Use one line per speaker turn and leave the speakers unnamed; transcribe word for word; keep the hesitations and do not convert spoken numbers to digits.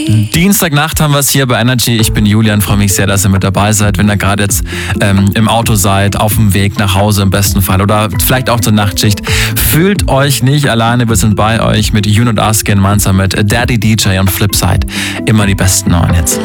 Dienstagnacht haben wir es hier bei Energy. Ich bin Julian, freue mich sehr, dass ihr mit dabei seid. Wenn ihr gerade jetzt ähm, im Auto seid, auf dem Weg nach Hause im besten Fall oder vielleicht auch zur Nachtschicht, fühlt euch nicht alleine. Wir sind bei euch mit You und Us gemeinsam mit Daddy D J und Flipside. Immer die besten neuen Hits.